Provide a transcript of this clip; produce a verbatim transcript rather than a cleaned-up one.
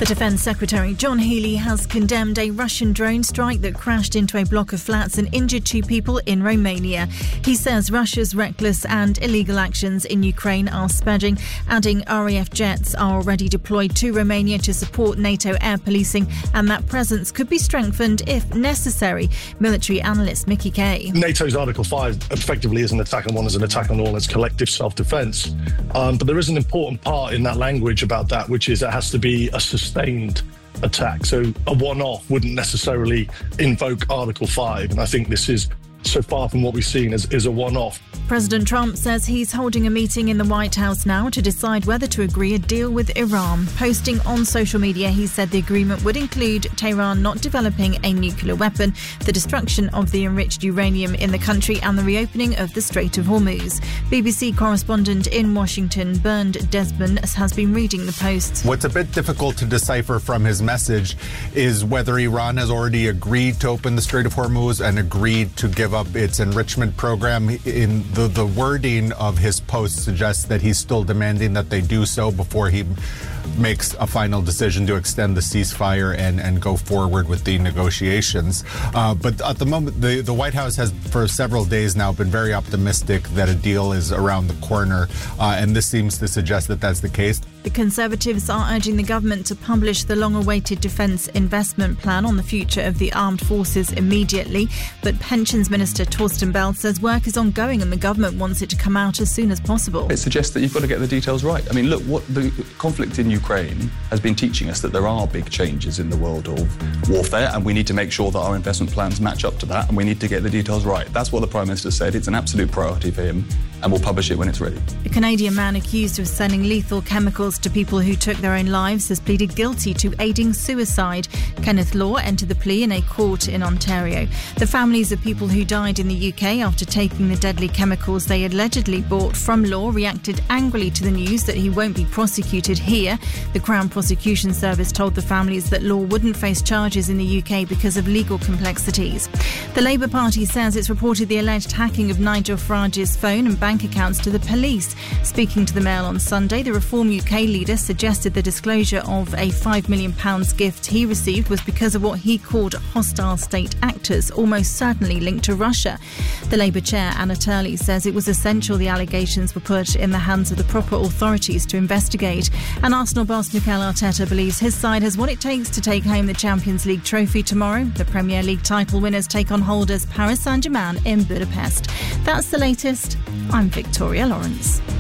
The Defence Secretary John Healey has condemned a Russian drone strike that crashed into a block of flats and injured two people in Romania. He says Russia's reckless and illegal actions in Ukraine are spreading, adding R A F jets are already deployed to Romania to support NATO air policing, and that presence could be strengthened if necessary. Military analyst Mickey Kay. NATO's Article five effectively is an attack on one as an attack on all. It's collective self-defence. Um, but there is an important part in that language about that, which is it has to be a sustained attack. So a one-off wouldn't necessarily invoke Article five. And I think this is, so far from what we've seen, is, is a one-off. President Trump says he's holding a meeting in the White House now to decide whether to agree a deal with Iran. Posting on social media, he said the agreement would include Tehran not developing a nuclear weapon, the destruction of the enriched uranium in the country, and the reopening of the Strait of Hormuz. B B C correspondent in Washington, Bernd Desmond, has been reading the post. What's a bit difficult to decipher from his message is whether Iran has already agreed to open the Strait of Hormuz and agreed to give up its enrichment program. In the, the wording of his post suggests that he's still demanding that they do so before he makes a final decision to extend the ceasefire and, and go forward with the negotiations. Uh, but at the moment, the, the White House has for several days now been very optimistic that a deal is around the corner, uh, and this seems to suggest that that's the case. The Conservatives are urging the government to publish the long-awaited defence investment plan on the future of the armed forces immediately. But Pensions Minister Torsten Bell says work is ongoing and the government wants it to come out as soon as possible. It suggests that you've got to get the details right. I mean, look, what the conflict in Ukraine has been teaching us that there are big changes in the world of warfare, and we need to make sure that our investment plans match up to that, and we need to get the details right. That's what the Prime Minister said. It's an absolute priority for him, and we'll publish it when it's ready. A Canadian man accused of selling lethal chemicals to people who took their own lives has pleaded guilty to aiding suicide. Kenneth Law entered the plea in a court in Ontario. The families of people who died in the U K after taking the deadly chemicals they allegedly bought from Law reacted angrily to the news that he won't be prosecuted here. The Crown Prosecution Service told the families that Law wouldn't face charges in the U K because of legal complexities. The Labour Party says it's reported the alleged hacking of Nigel Farage's phone and bank accounts to the police. Speaking to the Mail on Sunday, the Reform U K leader suggested the disclosure of a five million pounds gift he received was because of what he called hostile state actors, almost certainly linked to Russia. The Labour chair, Anna Turley, says it was essential the allegations were put in the hands of the proper authorities to investigate. And Arsenal boss Mikel Arteta believes his side has what it takes to take home the Champions League trophy tomorrow. The Premier League title winners take on holders Paris Saint-Germain in Budapest. That's the latest. I'm Victoria Lawrence.